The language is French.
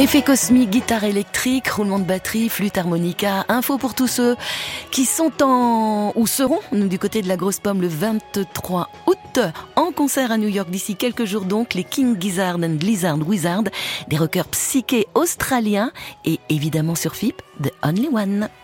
Effet cosmique, guitare électrique, roulement de batterie, flûte harmonica, info pour tous ceux qui sont ou seront du côté de la Grosse Pomme le 23 août, en concert à New York d'ici quelques jours donc, les King Gizzard and Lizard Wizard, des rockers psychés australiens et évidemment sur FIP, The Only One.